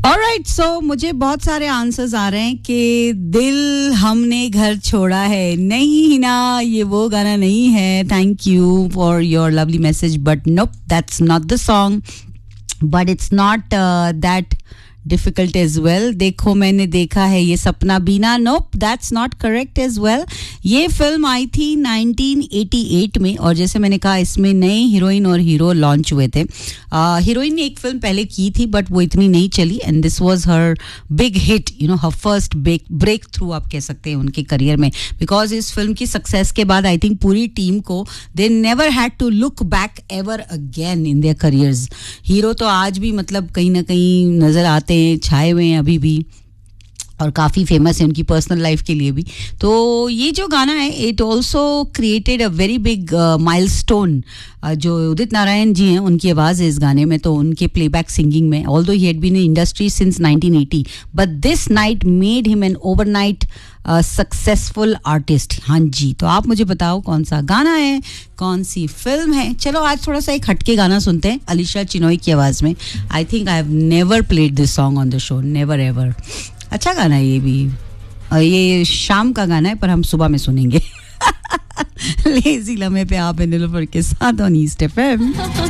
Alright, सो मुझे बहुत सारे आंसर्स आ रहे हैं कि दिल हमने घर छोड़ा है. नहीं हिना, ये वो गाना नहीं है. Thank you for your lovely message, but nope, that's not the song. But it's not that difficult as well. देखो मैंने देखा है ये सपना बीना. नोप, that's not correct as well. ये फिल्म आई थी 1988 में, और जैसे मैंने कहा इसमें नए हीरोइन और हीरो लॉन्च हुए थे. हीरोइन ने एक फिल्म पहले की थी बट वो इतनी नहीं चली, and this was her big hit, you know, her first break through आप कह सकते हैं उनके करियर में. बिकॉज इस फिल्म की सक्सेस के बाद आई थिंक पूरी टीम को they never had to look back ever again in their careers. Hero तो आज भी मतलब कहीं ना कहीं नजर आते हैं, छाए हुए हैं अभी भी, और काफ़ी फेमस है उनकी पर्सनल लाइफ के लिए भी. तो ये जो गाना है, it also created a very big milestone. जो उदित नारायण जी हैं, उनकी आवाज़ है इस गाने में, तो उनके प्लेबैक सिंगिंग में, although he had been in industry since 1980, but this night made him an overnight successful artist. हाँ जी, तो आप मुझे बताओ कौन सा गाना है, कौन सी फिल्म है. चलो आज थोड़ा सा एक हटके गाना सुनते हैं अलीशा चिनोई की आवाज़ में. I think I have never played this song on the show, never ever. अच्छा गाना है ये भी. ये शाम का गाना है पर हम सुबह में सुनेंगे. लेजी लम्हे पे आप नीलोफर के साथ ऑन ईस्ट एफएम.